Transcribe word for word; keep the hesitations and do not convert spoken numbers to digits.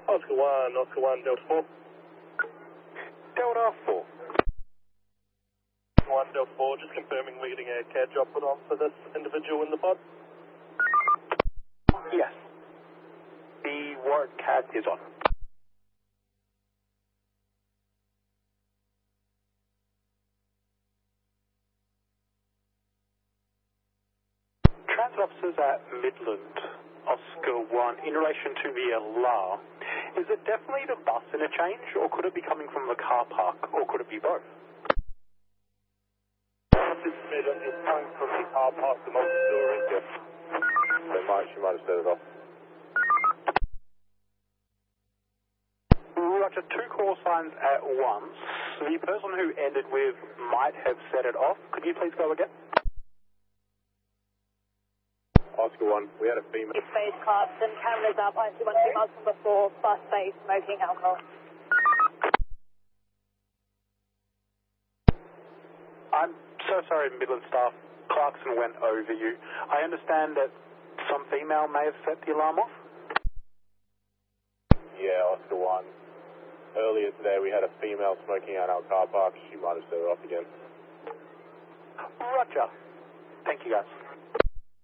Oscar one, Oscar one, Delta four. Delta four. one, Delta four, just confirming we're getting a C A D job put on for this individual in the pod. Yes. The warrant C A D is on. Transit officers at Midland, Oscar one, in relation to the alarm, is it definitely the bus interchange, or could it be coming from the car park, or could it be both? This is Midland, it's coming from the car park, the multi-story. Yes. They might, she might have set it off. Roger, two call signs at once. The person who ended with might have set it off. Could you please go again? Oscar one, we had a female. Space Clarkson, cameras up, I see one two miles from before, bus base, smoking alcohol. I'm so sorry, Midland staff. Clarkson went over you. I understand that some female may have set the alarm off? Yeah, Oscar one. Earlier today we had a female smoking out our car park. She might have set it off again. Roger. Thank you, guys.